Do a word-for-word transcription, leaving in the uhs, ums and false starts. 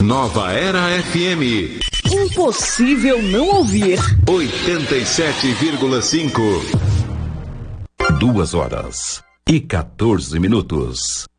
Nova Era F M. Impossível não ouvir. oitenta e sete vírgula cinco. Duas horas e quatorze minutos.